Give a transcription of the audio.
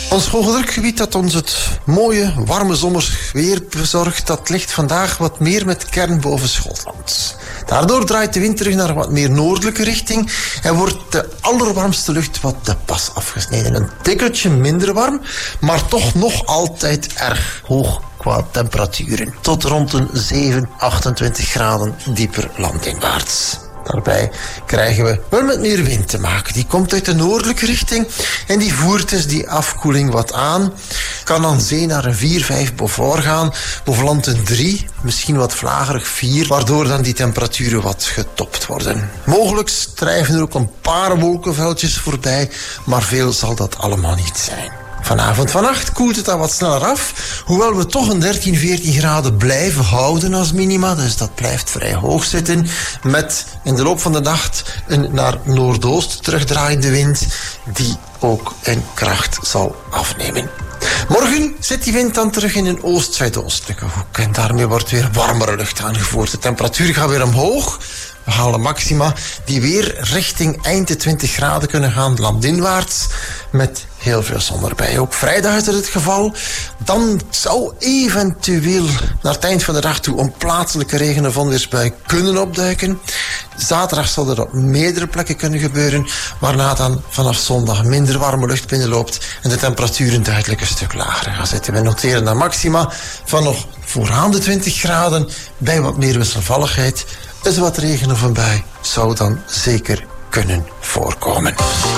Ons hoogdrukgebied dat ons het mooie, warme zomers weer bezorgt, dat ligt vandaag wat meer met kern boven Schotland. Daardoor draait de wind terug naar een wat meer noordelijke richting en wordt de allerwarmste lucht wat de pas afgesneden. Een tikkeltje minder warm, maar toch nog altijd erg hoog qua temperaturen. Tot rond een 7, 28 graden dieper landinwaarts. Daarbij krijgen we wel met meer wind te maken. Die komt uit de noordelijke richting en die voert dus die afkoeling wat aan. Kan aan zee naar een 4, 5 Beaufort gaan. Boven land een 3, misschien wat vlagerig 4, waardoor dan die temperaturen wat getopt worden. Mogelijk drijven er ook een paar wolkenveldjes voorbij, maar veel zal dat allemaal niet zijn. Vanavond, vannacht koelt het dan wat sneller af, hoewel we toch een 13, 14 graden blijven houden als minima, dus dat blijft vrij hoog zitten, met in de loop van de nacht een naar noordoost terugdraaiende wind, die ook in kracht zal afnemen. Morgen zit die wind dan terug in een oost-zuidoostelijke hoek en daarmee wordt weer warmere lucht aangevoerd. De temperatuur gaat weer omhoog. We halen maxima die weer richting eind de 20 graden kunnen gaan, landinwaarts, met heel veel zon erbij. Ook vrijdag is dat het geval. Dan zou eventueel naar het eind van de dag toe een plaatselijke regen- of onweersbui kunnen opduiken. Zaterdag zal dat op meerdere plekken kunnen gebeuren, waarna dan vanaf zondag minder warme lucht binnenloopt en de temperaturen duidelijk een stuk lager gaan zitten. We noteren dan maxima van nog vooraan de 20 graden bij wat meer wisselvalligheid. Dus wat regen of een bui zou dan zeker kunnen voorkomen.